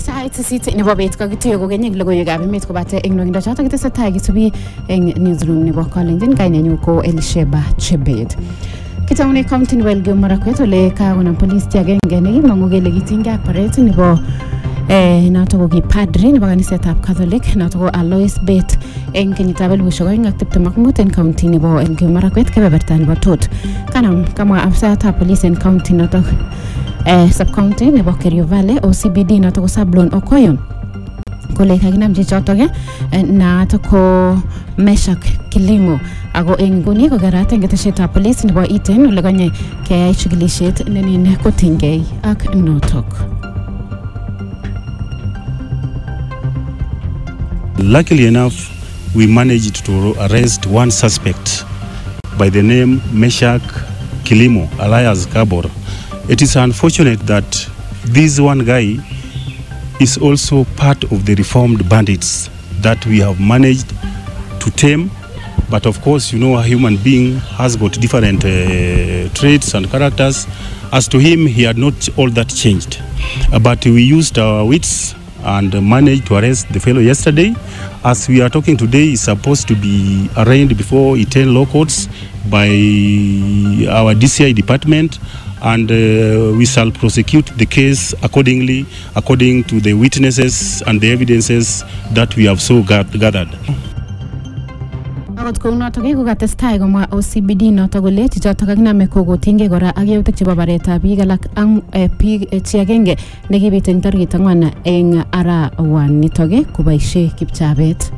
Sait sisit nebo bet kakituye kokenye logoiwekab emet kobate eng nwokindo chotok kitesetai kisubi eng newsroom nebo Kalenjin. Kainenyu ko Elisheba Chebet. Kitaune county nebo Elgeyo Marakwet ole kakonam police agenge nekimongu kele kitinge ak paret nebo noto ko ki padri nebo kanisetab Catholic noto ko Alois Bet eng kenyitab 2025 eng county nebo Elgeyo Marakwet kebeberta nebo Tot. Kanam kamwa afsayatab police eng county noto sub-county nebo Kerio Valley OCBD noto ko Sablon Okoyo kole kaginam chichotok nato ko Meshak Kilimo ako eng nguni ko kerat eng keteshetab police nebo Iten ole kanye keyai chikilishet nenin kotinygei ak notok. Luckily enough, we managed to arrest one suspect by the name Meshak Kilimo, alias Kabor. It is unfortunate that this one guy is also part of the reformed bandits that we have managed to tame. But of course, you know, a human being has got different traits and characters. As to him, he had not all that changed. But we used our wits and managed to arrest the fellow yesterday. As we are talking today, he's supposed to be arraigned before Iten law courts by our DCI department, and we shall prosecute the case accordingly, according to the witnesses and the evidences that we have so gathered. Akot kou notok ko katestai komwa OCBD notok kole chichotok kakiname kokotinge kora ak yautik chebo baretab biik alak ang biik chi agenge nekibit eng tarikit 4 eng arawan nitok koboisie kipchabet.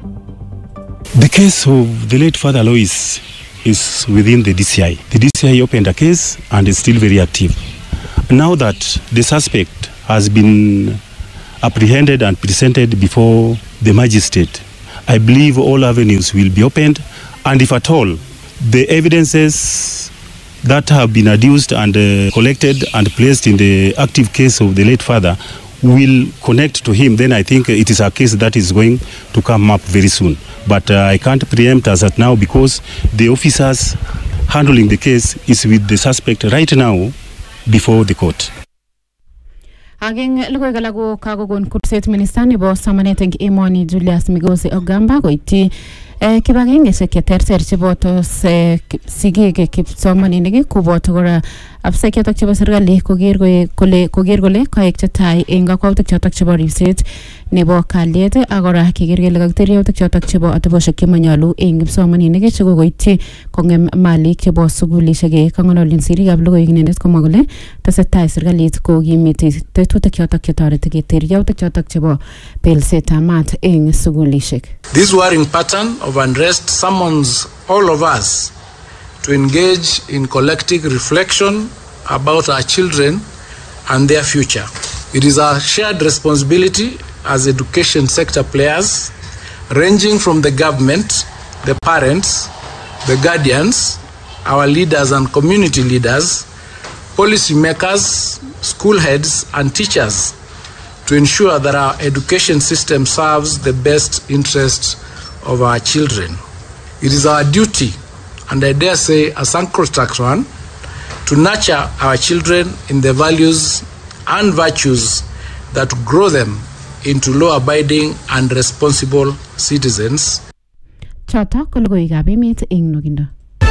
The case of the late Father Alois is within the DCI. The DCI opened a case and is still very active. Now that the suspect has been apprehended and presented before the magistrate, I believe all avenues will be opened, and if at all the evidences that have been adduced and collected and placed in the active case of the late father will connect to him, then I think it is a case that is going to come up very soon. But I can't preempt as at now because the officers handling the case is with the suspect right now before the court. Ageng logoiwek alak ko kakokon kurset minister nebo somanet eng emoni Julius Migosi Ogamba koityi kibagengeshek cheterter cheboto sigik kipsomaninik koboto kora afisa chotok chebo serikali koker kole kaek chetai eng kakwautik chotok chebo ribset nebo kalyet ak kora keker kele kakiteriotik chotok chebo ateboshek chemanyalu eng kipsomaninik chekokoityi kongem malik chebo sugulishek. Kang'ololchin sirikab logoiwek inendet komwa kole tesetai serikalit kokimiti tetutik chotok chetoreti keter yautik chotok chebo belsetab mat eng sugulishek. This worrying pattern of unrest summons all of us to engage in collective reflection about our children and their future. It is our shared responsibility as education sector players, ranging from the government, the parents, the guardians, our leaders and community leaders, policy makers, school heads and teachers, to ensure that our education system serves the best interests of our children. It is our duty, and I dare say a sacrosanct one, to nurture our children in the values and virtues that grow them into law-abiding and responsible citizens. Chotok ko logoiwekab emet eng nwokindo.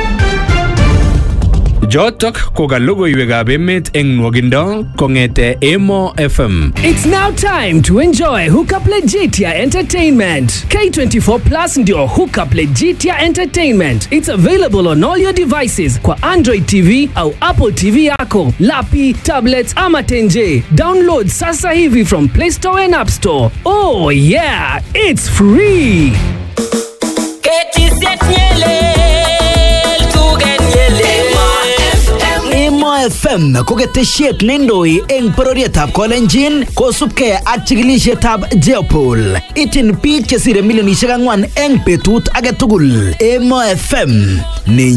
Jotok ko ka logoiwekab emet eng nwokindo kongete Emo FM. It's now time to enjoy Hookup Legitia Entertainment. K24 Plus ndio Hookup Legitia Entertainment. It's available on all your devices kwa Android TV au Apple TV yako, lapi, tablets ama tenje. Download sasa hivi from Play Store and App Store. Oh yeah, it's free. Emo FM ko ketesiet neindoi eng bororietab Kalenjin kosubkei ak chikilishetab Jeopol. Ityin biik chesire milionishek 4 eng betut age tugul. Emo FM